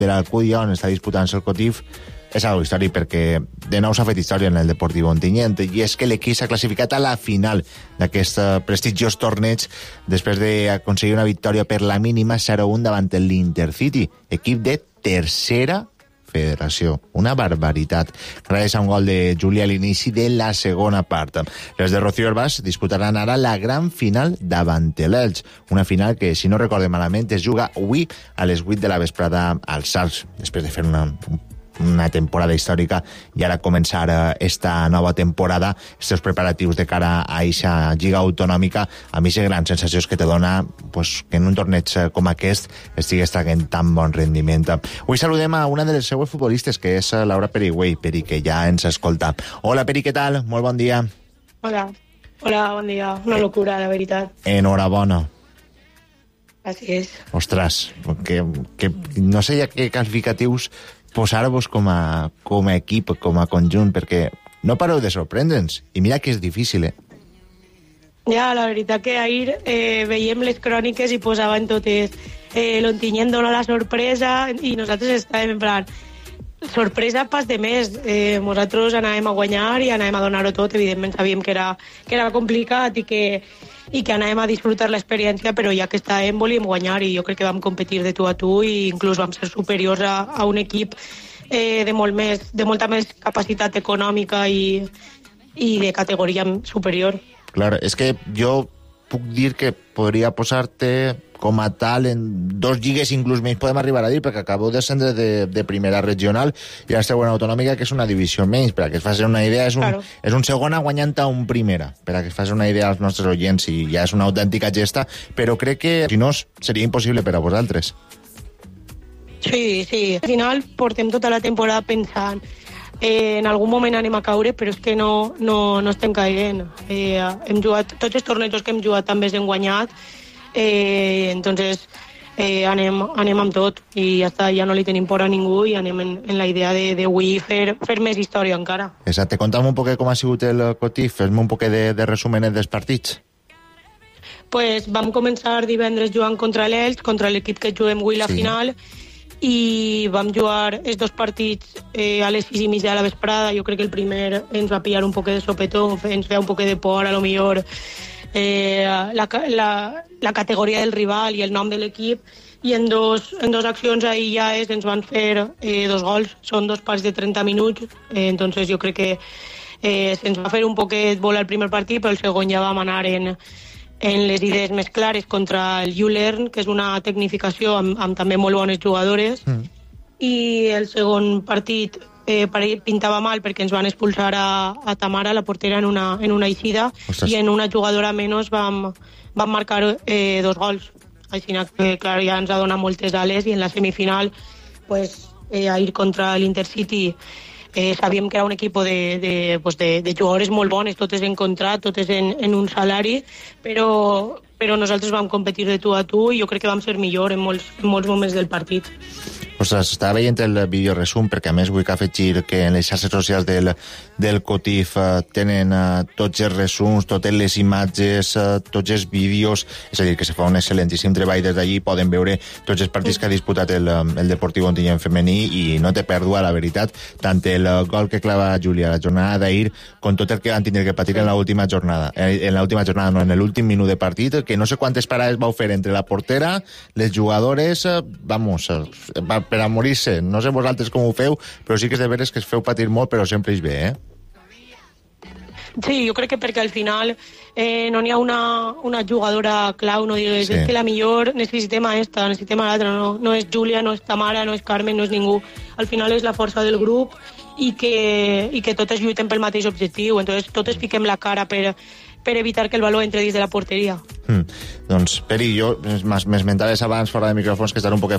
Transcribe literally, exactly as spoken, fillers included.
de l'Alcúdia, on està disputant-se el Cotif, és algo històric perquè de nou s'ha fet història en el Deportiu Ontinyent, i és que l'equip s'ha classificat a la final d'aquest prestigiós torneig després d'aconseguir una victòria per la mínima zero a un davant l'Intercity, equip de tercera federació. Una barbaritat. Gràcies a un gol de Júlia a l'inici de la segona part. Les de Rocío Herbàs disputaran ara la gran final davant l'Elx. Una final que, si no recorde malament, es juga avui a les vuit de la vesprada als Arcs, després de fer una... una temporada històrica i ara començar esta nova temporada, estos preparatius de cara a eixa lliga autonòmica, a mi és gran sensacions que te dona pues, que en un torneig com aquest estigues traient tan bon rendiment. Avui saludem a una de les seues futbolistes, que és Laura Perigüey, Peri, que ja ens escolta. Hola, Peri, què tal? Molt bon dia. Hola. Hola, bon dia. Una locura, la veritat. Enhorabona. Així és. Ostres, que, que no sé ja què qualificatius posar-vos com a, com a equip, com a conjunt, perquè no pareu de sorprendre'ns. I mira que és difícil, eh? Ja, la veritat que ahir eh, veiem les cròniques i posaven totes eh, l'Ontinyent dona la sorpresa i nosaltres estàvem en plan sorpresa pas de més. Eh, nosaltres anàvem a guanyar i anàvem a donar-ho tot. Evidentment sabíem que era, que era complicat i que, i que anàvem a disfrutar l'experiència, però ja que estàvem volíem guanyar i jo crec que vam competir de tu a tu i inclús vam ser superiors a, a un equip eh, de, molt més, de molta més capacitat econòmica i, i de categoria superior. Clar, és que jo puc dir que podria posar-te com a tal en dos lligues, inclús menys podem arribar a dir, perquè acabeu de descendre de, de primera regional i la segona autonòmica, que és una divisió menys. Per a que es faci una idea, és un, claro. és un segona guanyant a un primera, per a que es faci una idea als nostres oients, i ja és una autèntica gesta, però crec que, si no, seria impossible per a vosaltres. Sí, sí. Al final portem tota la temporada pensant eh, en algun moment anem a caure, però és que no, no, no estem caient. Eh, hem jugat, tots els tornejos que hem jugat també els hem guanyat, eh, entonces eh, anem, anem amb tot i ja està, ja no li tenim por a ningú i anem en, en la idea de, de avui fer, fer més història encara. Exacte, conta'm un poquet com ha sigut el Cotif, fes-me un poquet de, de resumenet dels partits. Pues vam començar divendres jugant contra l'Elx, contra l'equip que juguem avui la sí. final, i vam jugar els dos partits eh, a les sis i mitja de la vesprada. Jo crec que el primer ens va pillar un poquet de sopetó, ens feia un poquet de por, a lo millor eh, la, la, la categoria del rival i el nom de l'equip, i en dos, en dos accions ahir ja és, ens van fer eh, dos gols, són dos parts de trenta minuts, eh, entonces jo crec que eh, se'ns va fer un poquet bola el primer partit, però el segon ja vam anar en en les idees més clares contra el U-Learn, que és una tecnificació amb, amb també molt bones jugadores, mm. i el segon partit eh, pintava mal perquè ens van expulsar a, a Tamara, la portera, en una, en una eixida, Ostres. i en una jugadora menys vam, vam marcar eh, dos gols. Així que, clar, ja ens ha donat moltes ales, i en la semifinal, pues, eh, a ir contra l'Intercity, Eh, sabíem que era un equip de, de, pues de, de jugadores molt bones, totes en contrat, totes en, en un salari, però, però nosaltres vam competir de tu a tu i jo crec que vam ser millor en molts, en molts moments del partit. Ostres, estava veient el vídeo resum, perquè a més vull afegir que en les xarxes socials del, del Cotif eh, tenen eh, tots els resums, totes les imatges, eh, tots els vídeos, és a dir, que se fa un excel·lentíssim treball des d'allí, poden veure tots els partits que ha disputat el, el Deportiu Ontinyent femení, i no té pèrdua, la veritat, tant el gol que clava Júlia la jornada d'ahir, com tot el que van tenir que patir en l'última jornada, en l'última jornada, no, en l'últim minut de partit, que no sé quantes parades vau fer entre la portera, les jugadores, eh, vamos, eh, per a morir-se. No sé vosaltres com ho feu, però sí que és de veres que es feu patir molt, però sempre és bé, eh? Sí, jo crec que perquè al final eh, no n'hi ha una, una jugadora clau, no digues, sí. és que la millor necessitem a esta, necessitem a l'altra, no, no és Júlia, no és Tamara, no és Carmen, no és ningú. Al final és la força del grup i que, i que totes lluitem pel mateix objectiu, entonces totes fiquem la cara per, per evitar que el baló entre dins de la porteria. Mm. Doncs, Peri, jo m'esmentaves abans fora de micròfons que estan un poc